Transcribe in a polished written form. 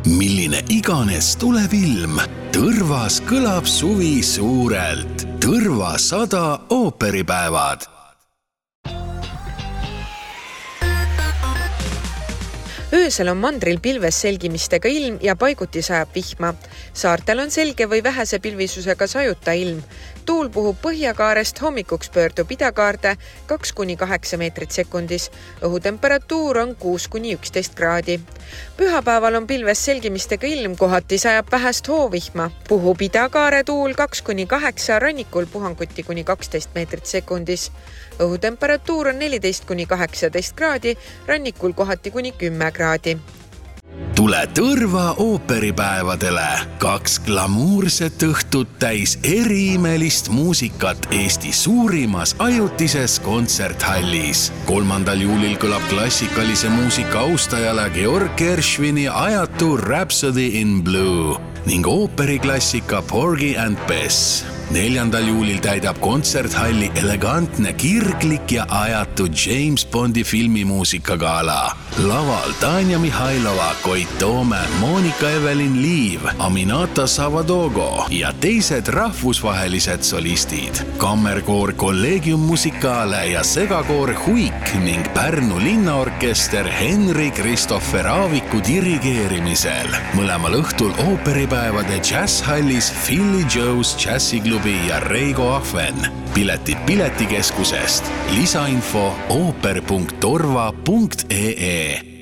Milline iganes tuleb ilm, Tõrvas kõlab suvi suurelt. Tõrva 100 ooperipäevad. Öösel on mandril pilves selgimistega ilm ja paiguti sajab vihma. Saartel on selge või vähese pilvisusega sajuta ilm. Tuul puhub põhjakaarest, hommikuks pöördub idakaarde 2–8 meetrit sekundis. Õhutemperatuur on 6–11 kraadi. Pühapäeval on pilves selgimistega ilm, kohati sajab vähest hoovihma. Puhub idakaare tuul 2–8, rannikul puhanguti kuni 12 meetrit sekundis. Õhutemperatuur on 14–18 kraadi, rannikul kohati kuni 10 kraadi. Tule Tõrva ooperipäevadele. 2 glamuurset õhtut täis eriimelist muusikat Eesti suurimas ajutises kontserthallis. 3. juulil kõlab klassikalise muusika austajale Georg Gershwini ajatu Rhapsody in Blue ning ooperiklassika Porgy and Bess. 4. juulil täidab kontserthalli elegantne, kirglik ja ajatu James Bondi filmimuusikagala. Laval Tanja Mihhailova, Koit Toome, Monika Evelin Liiv, Aminata Savadogo ja teised rahvusvahelised solistid. Kammerkoor Collegium Musicale ja segakoor Huik ning Pärnu linnaorkester Henri Kristoffer Aaviku dirigeerimisel. Mõlemal õhtul ooperipäevade jazzhallis Philly Joe's Jazziklubi ja Reigo Ahven. Piletid Piletikeskusest. Lisainfo ooper.torva.ee